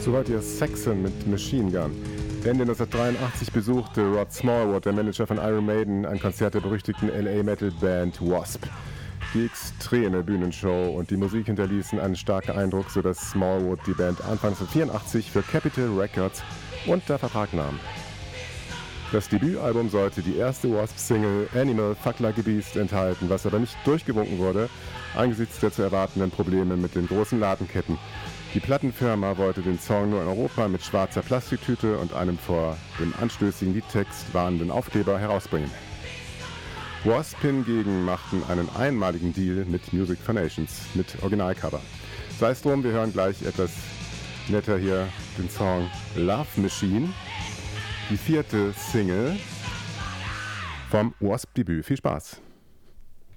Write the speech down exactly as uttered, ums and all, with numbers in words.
Soweit ihr Saxon mit Machine Gun. Ende neunzehnhundertdreiundachtzig besuchte Rod Smallwood, der Manager von Iron Maiden, ein Konzert der berüchtigten L A-Metal-Band Wasp. Die extreme Bühnenshow und die Musik hinterließen einen starken Eindruck, sodass Smallwood die Band Anfang neunzehnhundertvierundachtzig für Capitol Records unter Vertrag nahm. Das Debütalbum sollte die erste Wasp-Single Animal Fuck Like a Beast enthalten, was aber nicht durchgewunken wurde, angesichts der zu erwartenden Probleme mit den großen Ladenketten. Die Plattenfirma wollte den Song nur in Europa mit schwarzer Plastiktüte und einem vor dem anstößigen Liedtext warnenden Aufkleber herausbringen. Wasp hingegen machten einen einmaligen Deal mit Music for Nations, mit Originalcover. Sei es drum, wir hören gleich etwas netter hier den Song Love Machine, die vierte Single vom Wasp-Debüt. Viel Spaß!